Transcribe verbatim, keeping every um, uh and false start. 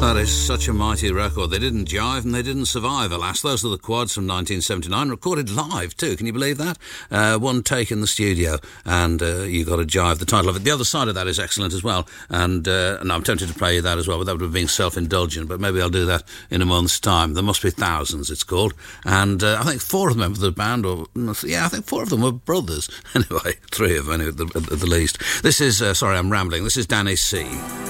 That is such a mighty record. They didn't jive and they didn't survive, alas. Those are the Quads from nineteen seventy-nine, recorded live too. Can you believe that? Uh, one take in the studio, and uh, you got to jive, the title of it. The other side of that is excellent as well, and, uh, and I'm tempted to play you that as well, but that would have been self-indulgent, but maybe I'll do that in a month's time. There Must Be Thousands, it's called, and uh, I think four of the members of the band, or yeah, I think four of them were brothers. Anyway, three of them anyway, at, the, at the least. This is, uh, sorry, I'm rambling, this is Danny C.